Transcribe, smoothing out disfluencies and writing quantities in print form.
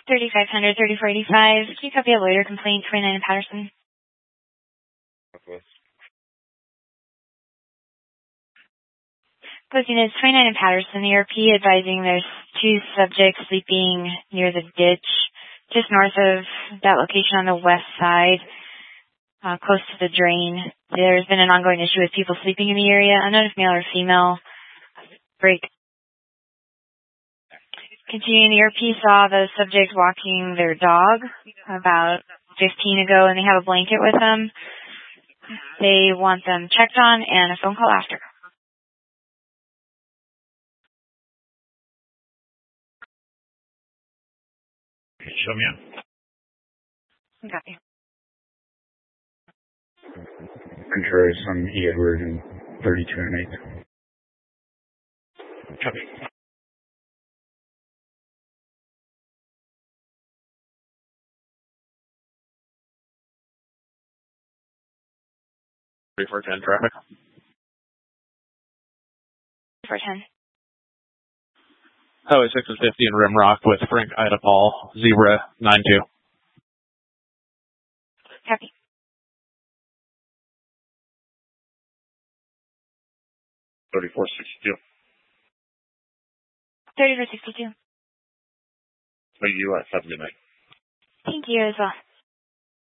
3500, 3485. Can you copy a loiter complaint, 29 in Patterson? Okay. Posting is 29 in Patterson, ERP advising there's two subjects sleeping near the ditch, just north of that location on the west side, close to the drain. There's been an ongoing issue with people sleeping in the area, unknown if male or female. Break. Continuing, ERP saw the subject walking their dog about 15 ago, and they have a blanket with them. They want them checked on and a phone call after. Show me up. Copy. Contreras on E. Edward and 32 and 8. Copy. For 10 traffic. 410. Highway 6 and 50 in Rimrock with Frank Ida Paul, Zebra 92. Copy. 3462. 3462. Thank you. Have a good night. Thank you as well.